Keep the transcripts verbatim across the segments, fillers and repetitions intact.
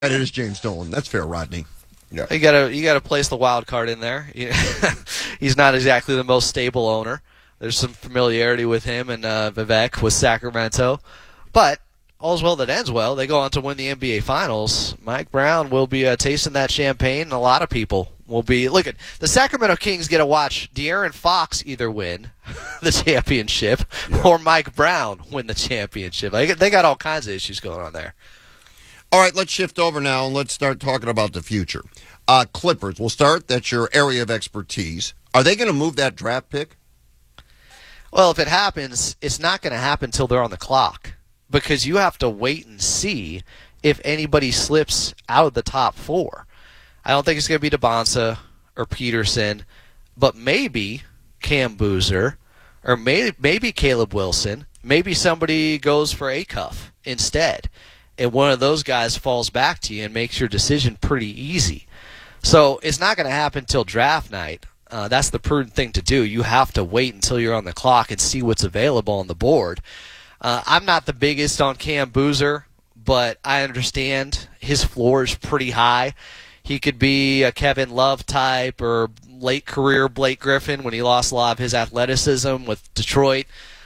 It is James Dolan. That's fair, Rodney. Yeah. You gotta you gotta place the wild card in there. He's not exactly the most stable owner. There's some familiarity with him and uh, Vivek with Sacramento, but all's well that ends well. They go on to win the N B A Finals. Mike Brown will be uh, tasting that champagne, and a lot of people will be. Look at the Sacramento Kings get to watch De'Aaron Fox either win the championship yeah. or Mike Brown win the championship. Like, they got all kinds of issues going on there. All right, let's shift over now and let's start talking about the future. Uh, Clippers, we'll start. That's your area of expertise. Are they going to move that draft pick? Well, if it happens, it's not going to happen until they're on the clock because you have to wait and see if anybody slips out of the top four. I don't think it's going to be DeBonsa or Peterson, but maybe Cam Boozer or maybe, maybe Caleb Wilson. Maybe somebody goes for Acuff instead. And one of those guys falls back to you and makes your decision pretty easy. So it's not going to happen until draft night. Uh, that's the prudent thing to do. You have to wait until you're on the clock and see what's available on the board. Uh, I'm not the biggest on Cam Boozer, but I understand his floor is pretty high. He could be a Kevin Love type or late career Blake Griffin when he lost a lot of his athleticism with Detroit.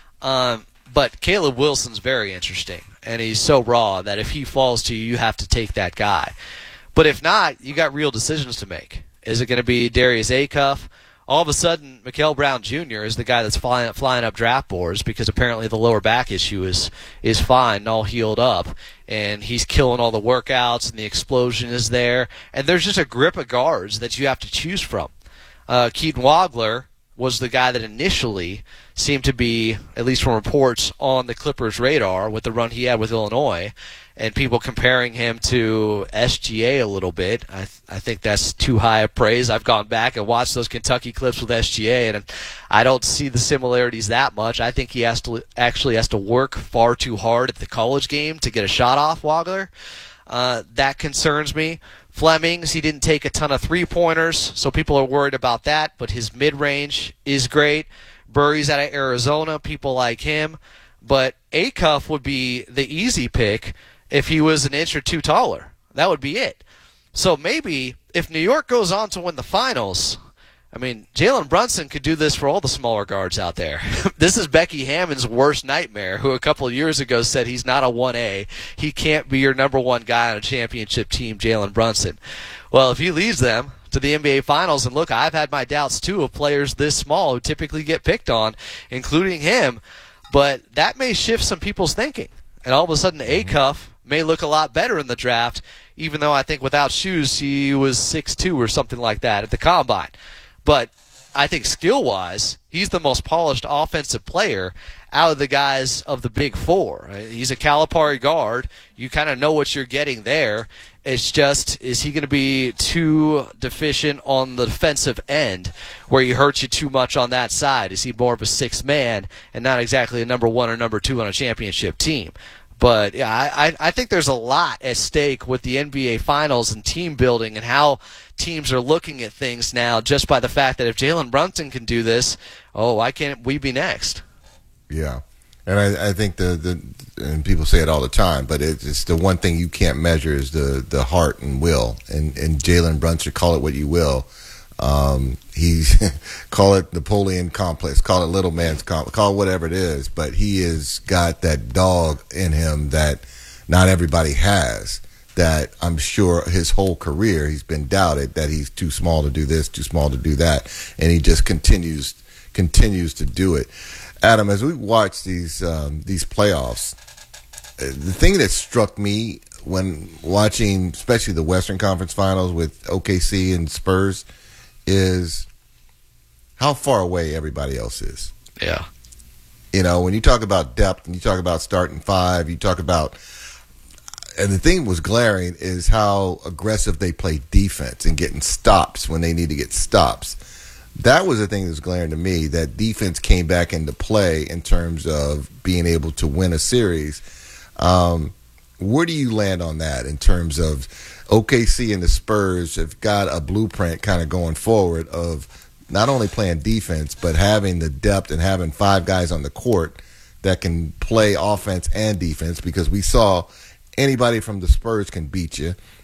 Um, but Caleb Wilson's very interesting. And he's so raw that if he falls to you, you have to take that guy. But if not, you got real decisions to make. Is it going to be Darius Acuff? All of a sudden, Mikael Brown Junior is the guy that's flying, flying up draft boards because apparently the lower back issue is is fine and all healed up. And he's killing all the workouts and the explosion is there. And there's just a grip of guards that you have to choose from. Uh, Keaton Wagler was the guy that initially seemed to be, at least from reports, on the Clippers' radar with the run he had with Illinois, and people comparing him to S G A a little bit. I, th- I think that's too high a praise. I've gone back and watched those Kentucky clips with S G A, and I don't see the similarities that much. I think he has to actually has to work far too hard at the college game to get a shot off Wagler. Uh, that concerns me. Flemings, he didn't take a ton of three-pointers, so people are worried about that, but his mid-range is great. Burry's out of Arizona, people like him. But Acuff would be the easy pick if he was an inch or two taller. That would be it. So maybe if New York goes on to win the finals, I mean, Jalen Brunson could do this for all the smaller guards out there. This is Becky Hammond's worst nightmare, who a couple of years ago said he's not a one A. He can't be your number one guy on a championship team, Jalen Brunson. Well, if he leads them to the N B A Finals, and look, I've had my doubts, too, of players this small who typically get picked on, including him, but that may shift some people's thinking. And all of a sudden, Acuff may look a lot better in the draft, even though I think without shoes he was six two or something like that at the Combine. But I think skill-wise, he's the most polished offensive player out of the guys of the Big Four. He's a Calipari guard. You kind of know what you're getting there. It's just, is he going to be too deficient on the defensive end where he hurts you too much on that side? Is he more of a sixth man and not exactly a number one or number two on a championship team? But yeah, I, I think there's a lot at stake with the N B A Finals and team building and how teams are looking at things now just by the fact that if Jalen Brunson can do this, oh, why can't we be next? Yeah. And I, I think the, the and people say it all the time, but it's, it's the one thing you can't measure is the, the heart and will. And, and Jalen Brunson, call it what you will. Um, he's call it Napoleon complex, call it little man's complex, call it whatever it is, but he has got that dog in him that not everybody has. That I'm sure his whole career he's been doubted that he's too small to do this, too small to do that, and he just continues continues to do it. Adam, as we watch these um, these playoffs, the thing that struck me when watching, especially the Western Conference Finals with O K C and Spurs, is how far away everybody else is. Yeah. You know, when you talk about depth and you talk about starting five, you talk about, and the thing was glaring is how aggressive they play defense and getting stops when they need to get stops. That was the thing that was glaring to me, that defense came back into play in terms of being able to win a series. Um, where do you land on that in terms of O K C and the Spurs have got a blueprint kind of going forward of not only playing defense, but having the depth and having five guys on the court that can play offense and defense, because we saw anybody from the Spurs can beat you.